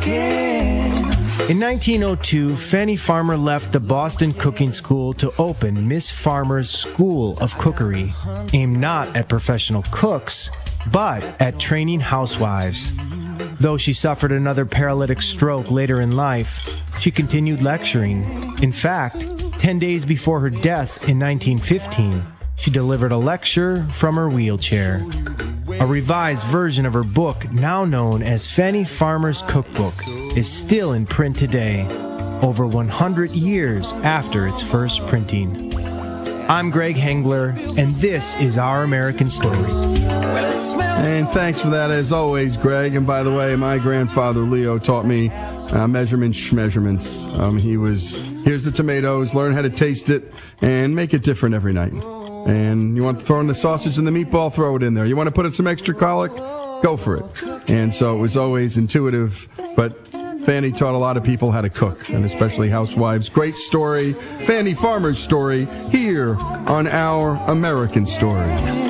In 1902, Fanny Farmer left the Boston Cooking School to open Miss Farmer's School of Cookery, aimed not at professional cooks, but at training housewives. Though she suffered another paralytic stroke later in life, she continued lecturing. In fact, 10 days before her death in 1915, she delivered a lecture from her wheelchair. A revised version of her book, now known as Fanny Farmer's Cookbook, is still in print today, over 100 years after its first printing. I'm Greg Hengler, and this is Our American Stories. And thanks for that, as always, Greg. And by the way, my grandfather, Leo, taught me measurements. Here's the tomatoes, learn how to taste it, and make it different every night. And you want to throw in the sausage and the meatball, throw it in there. You want to put in some extra garlic, go for it. And so it was always intuitive, but Fanny taught a lot of people how to cook, and especially housewives. Great story, Fanny Farmer's story, here on Our American Story.